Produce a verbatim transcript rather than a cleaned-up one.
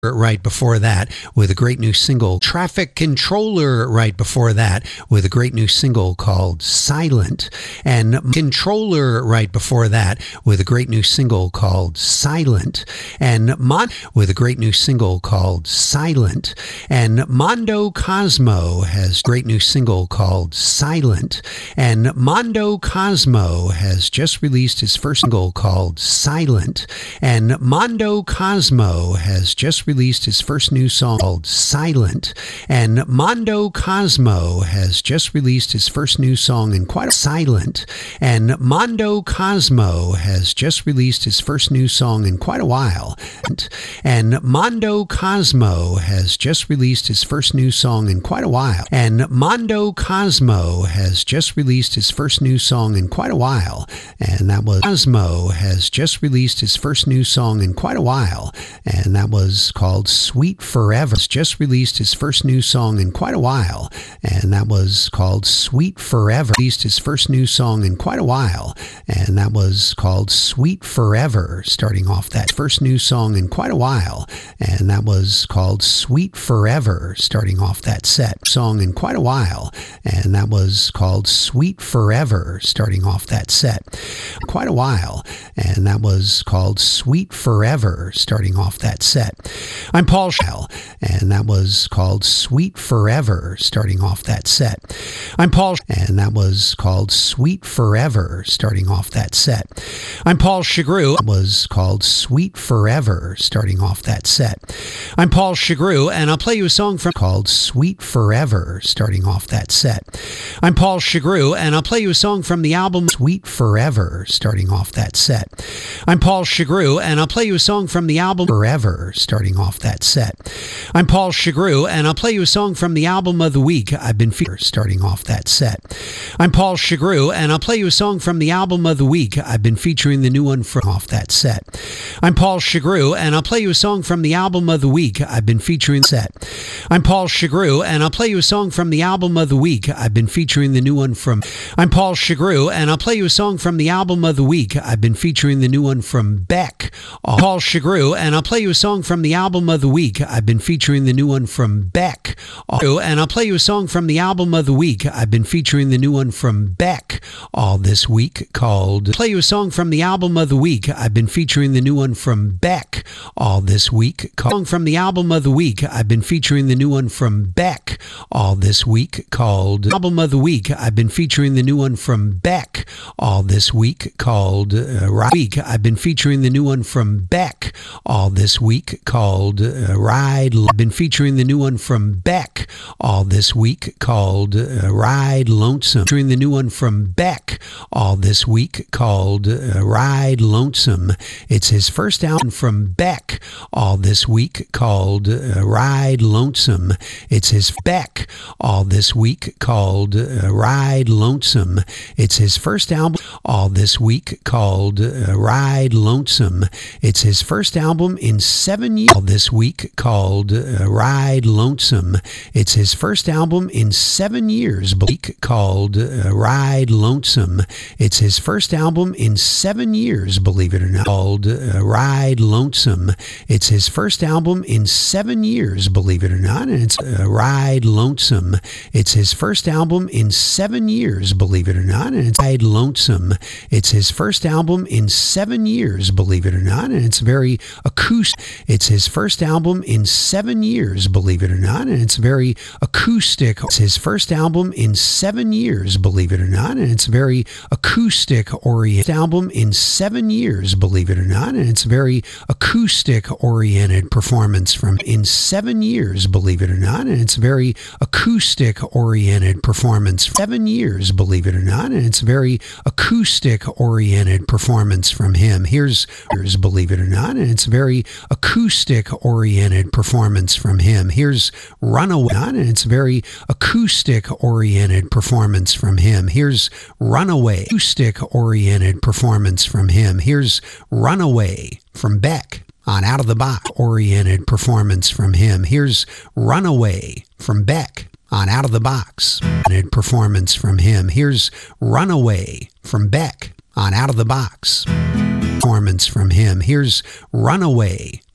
right before that with a great new single, Traffic Controller right before that with a great new single called Silent, and Controller right before that with a great new single called Silent, and Mon with a great new single called Silent, and Mondo Cosmo has a great new single called Silent, and Mondo Cosmo has just released his first single called Silent, and Mondo Cosmo has just released his first new song called Silent, and Mondo Cosmo has just released his first new song in quite a silent, and Mondo Cosmo has just released his first new song in quite a while, and Mondo Cosmo has just released his first new song in quite a while, and Mondo Cosmo has just released his first new song in quite a while, and that was Cosmo has just released his first new song in quite a while, and that was called Sweet Forever. He's just released his first new song in quite a while, and that was called Sweet Forever. Released his first new song in quite a while, and that was called Sweet Forever, starting off that first new song in quite a while, and that was called Sweet Forever, starting off that set song in quite a while, and that was called Sweet Forever, starting off that set quite a while, and that was called Sweet Forever, starting off that set. I'm Paul Shell, and that was called Sweet Forever, starting off that set. I'm Paul, and that was called Sweet Forever, starting off that set. I'm Paul Chagru, that was called Sweet Forever, starting off that set. I'm Paul Chagru, and I'll play you a song from called Sweet Forever, starting off that set. I'm Paul Chagru, and I'll play you a song from the album Sweet Forever, starting off that set. I'm Paul Chagru, and I'll play you a song from the album Forever, starting off that set. I'm Paul Chagru, and I'll play you a song from the album of the week I've been featuring, starting off that set. I'm Paul Chagru, and I'll play you a song from the album of the week I've been featuring the new one from off that set. I'm Paul Chagru, and I'll play you a song from the album of the week I've been featuring set. I'm Paul Chagru, and I'll play you a song from the album of the week I've been featuring the new one from. I'm Paul Chagru, and I'll play you a song from the album of the week I've been featuring the new one from Beck. I'm Paul Chagru, and I'll play you a song from the album of the week I've been featuring the new one from Beck. And I'll play you a song from the album of the week I've been featuring the new one from Beck all this week called play you a song from the album of the week I've been featuring the new one from Beck all this week called from the album of the week I've been featuring the new one from Beck all this week called album of the week I've been featuring the new one from Beck all this week called uh, week I've been featuring the new one from Beck all this week called uh, Ride. I've been featuring the new one from Beck all this week called uh, Ride Lonesome. Featuring the new one from Beck all this week called uh, Ride Lonesome. It's his first album from Beck all this week called uh, Ride Lonesome. It's his Beck all this week called uh, Ride Lonesome. It's his first album all this week called uh, Ride Lonesome. It's his first album in seven years all this week called uh, Ride Lonesome. It's his first album in seven years week called uh, Ride Lonesome. It's his first album in seven years, believe it or not, called uh, Ride Lonesome. It's his first album in seven years, believe it or not, and it's uh, Ride Lonesome. It's his first album in seven years, believe it or not, and it's Ride Lonesome. It's his first album in seven years, believe it or not, and it's very acoustic. It's his first album in seven years, believe it or not, and it's very acoustic. It's his first album in seven years, believe it or not, and it's very acoustic oriented album in seven years, believe it or not, and it's very acoustic oriented performance from in seven years, believe it or not, and it's very acoustic oriented performance seven years, believe it or not, and it's very acoustic oriented performance from him. Here's, here's believe it or not, and it's very acoustic oriented performance from him. Here's Runaway, and it's very acoustic oriented performance from him. Here's Runaway, acoustic oriented performance from him. Here's Runaway from Beck on Out of the Box oriented performance from him. Here's Runaway from Beck on Out of the Box performance from him. Here's Runaway from Beck on Out of the Box performance from him. Here's Runaway